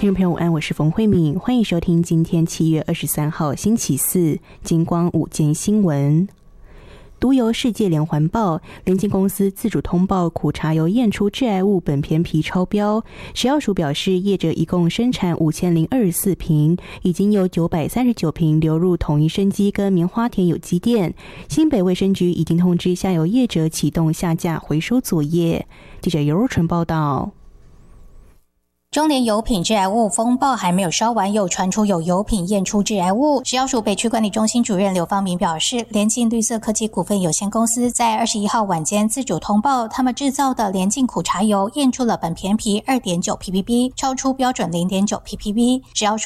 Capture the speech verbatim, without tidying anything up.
听众朋友午安，我是冯慧敏，欢迎收听今天七月二十三号星期四金光午间新闻。独由世界联环报，联经公司自主通报苦茶油验出致癌物苯偏皮超标。食药署表示，业者一共生产五千零二十四瓶，已经有九百三十九瓶流入统一生机跟棉花田有机店。新北卫生局已经通知下游业者启动下架回收作业。记者尤若纯报道。 中联油品致癌物风暴还没有烧完，又传出有油品验出致癌物。食药署北区管理中心主任刘芳明表示，联进绿色科技股份有限公司在二十一号晚间自主通报，他们制造的联进苦茶油验出了苯偏皮 二点九 ppb， 超出标准 零点九 ppb。食药署